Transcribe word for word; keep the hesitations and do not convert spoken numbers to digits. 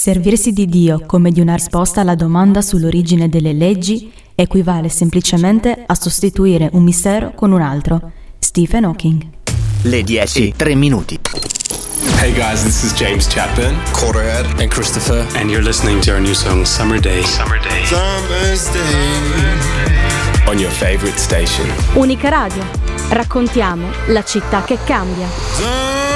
Servirsi di Dio come di una risposta alla domanda sull'origine delle leggi equivale semplicemente a sostituire un mistero con un altro. Stephen Hawking. Le dieci, tre minuti. Hey guys, this is James Chapman, Conrad, and Christopher, and you're listening to our new song Summer Day. Summer Day. Summer's Day. On your favorite station. Unica Radio. Raccontiamo la città che cambia.